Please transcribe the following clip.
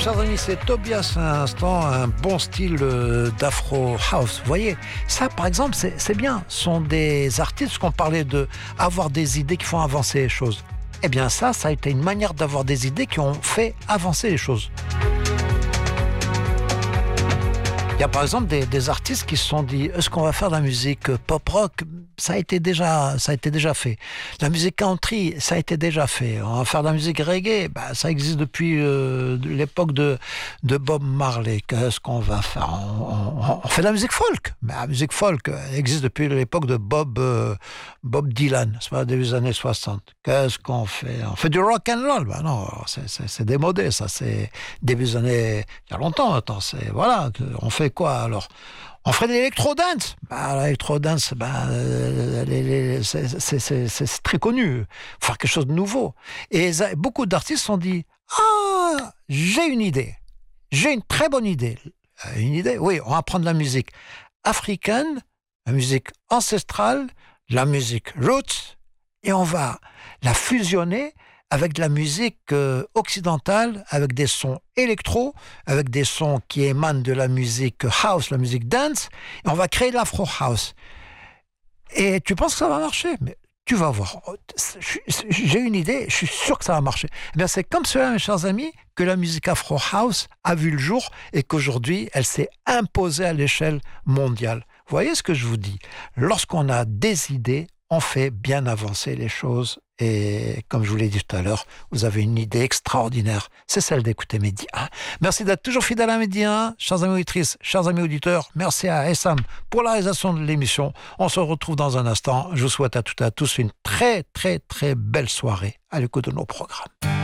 chers amis, c'est Tobias à l'instant, un bon style d'Afro House. Vous voyez, ça par exemple, c'est bien. Ce sont des artistes qu'on parlait de avoir des idées qui font avancer les choses. Eh bien ça a été une manière d'avoir des idées qui ont fait avancer les choses. Il y a par exemple des artistes qui se sont dit est-ce qu'on va faire de la musique pop-rock? Ça a été déjà fait. La musique country, ça a été déjà fait. On va faire de la musique reggae, ça existe depuis l'époque de Bob Marley. Qu'est-ce qu'on va faire? On fait de la musique folk. Mais la musique folk existe depuis l'époque de Bob Dylan, c'est pas début des années 60. Qu'est-ce qu'on fait? On fait du rock and roll. Non, c'est démodé, ça. C'est début des années, il y a longtemps. Attends, voilà. On fait quoi alors? On ferait de l'électro-dance. L'électro-dance, c'est très connu. Faut faire quelque chose de nouveau. Et beaucoup d'artistes se sont dit j'ai une idée. J'ai une très bonne idée. Une idée? Oui, on va prendre la musique africaine, la musique ancestrale, la musique roots, et on va la fusionner avec de la musique occidentale, avec des sons électro, avec des sons qui émanent de la musique house, la musique dance, et on va créer l'afro house. Et tu penses que ça va marcher? Mais tu vas voir. J'ai une idée, je suis sûr que ça va marcher. Eh bien, c'est comme cela, mes chers amis, que la musique afro house a vu le jour et qu'aujourd'hui, elle s'est imposée à l'échelle mondiale. Vous voyez ce que je vous dis? Lorsqu'on a des idées, on fait bien avancer les choses. Et comme je vous l'ai dit tout à l'heure, vous avez une idée extraordinaire. C'est celle d'écouter Mehdi 1. Merci d'être toujours fidèle à Mehdi 1. Chers amis auditrices, chers amis auditeurs, merci à Essam pour la réalisation de l'émission. On se retrouve dans un instant. Je vous souhaite à toutes et à tous une très, très, très belle soirée à l'écoute de nos programmes.